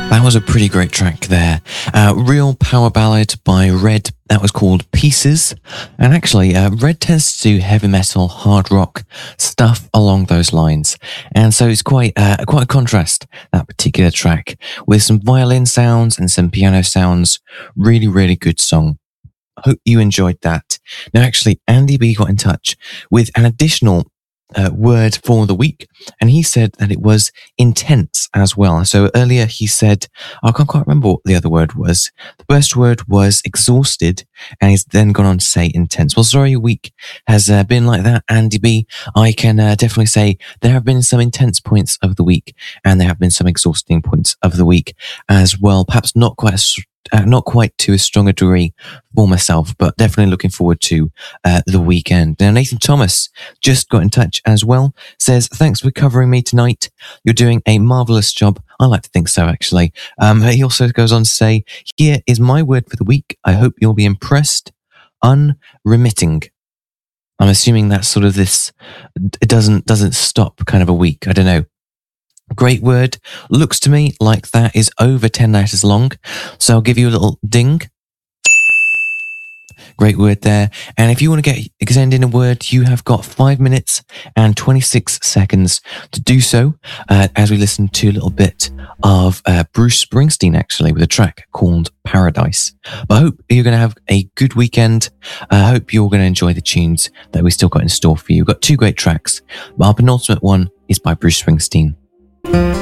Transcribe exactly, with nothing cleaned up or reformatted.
That was a pretty great track there. Uh, Real Power Ballad by Red. That was called Pieces. And actually, uh, Red tends to do heavy metal, hard rock stuff along those lines. And so it's quite, uh, quite a contrast, that particular track, with some violin sounds and some piano sounds. Really, really good song. Hope you enjoyed that. Now, actually, Andy B got in touch with an additional Uh, word for the week, and he said that it was intense as well. So earlier he said, I can't quite remember what the other word was. The first word was exhausted, and he's then gone on to say intense. Well, sorry, your week has uh, been like that, Andy B. I can uh, definitely say there have been some intense points of the week, and there have been some exhausting points of the week as well. Perhaps not quite as Uh, not quite to a stronger degree for myself, but definitely looking forward to uh, the weekend. Now, Nathan Thomas just got in touch as well, says, thanks for covering me tonight. You're doing a marvellous job. I like to think so, actually. Um, he also goes on to say, here is my word for the week. I hope you'll be impressed. Unremitting. I'm assuming that's sort of this, it doesn't, doesn't stop kind of a week. I don't know. Great word. Looks to me like that is over ten letters long. So I'll give you a little ding. Great word there. And if you want to get extend in a word, you have got five minutes and twenty-six seconds to do so, uh, as we listen to a little bit of uh, Bruce Springsteen, actually, with a track called Paradise. But I hope you're going to have a good weekend. I hope you're going to enjoy the tunes that we still got in store for you. We've got two great tracks. But our penultimate one is by Bruce Springsteen.